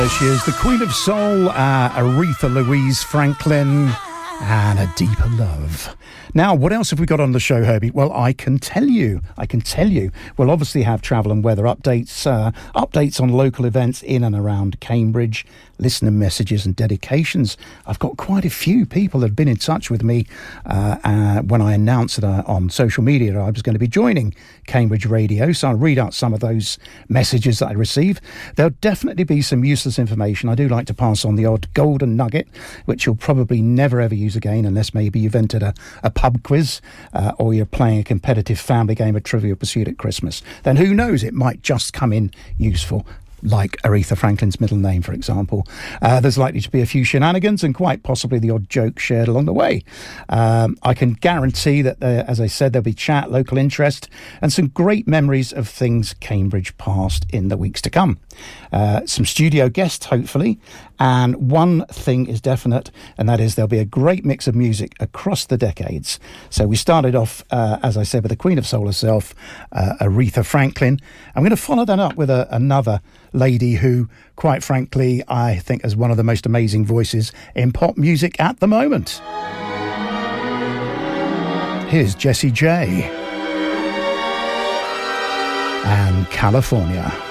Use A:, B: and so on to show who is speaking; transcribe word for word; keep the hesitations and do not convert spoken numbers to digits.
A: There she is, the Queen of Soul, uh, Aretha Louise Franklin, and A Deeper Love. Now, what else have we got on the show, Herbie? Well, I can tell you, I can tell you. We'll obviously have travel and weather updates, uh, updates on local events in and around Cambridge, listener messages and dedications. I've got quite a few people that have been in touch with me uh, uh, when I announced that uh, on social media that I was going to be joining Cambridge Radio. So I'll read out some of those messages that I receive. There'll definitely be some useless information. I do like to pass on the odd golden nugget, which you'll probably never ever use again unless maybe you've entered a, a pub quiz uh, or you're playing a competitive family game of Trivial Pursuit at Christmas. Then who knows, it might just come in useful, like Aretha Franklin's middle name, for example. Uh, there's likely to be a few shenanigans and quite possibly the odd joke shared along the way. Um, I can guarantee that, uh, as I said, there'll be chat, local interest, and some great memories of things Cambridge past in the weeks to come. Uh, some studio guests, hopefully, and one thing is definite, and that is there'll be a great mix of music across the decades. So we started off, uh, as I said, with the Queen of Soul herself, uh, Aretha Franklin. I'm going to follow that up with a, another lady who, quite frankly, I think is one of the most amazing voices in pop music at the moment. Here's Jessie J and California.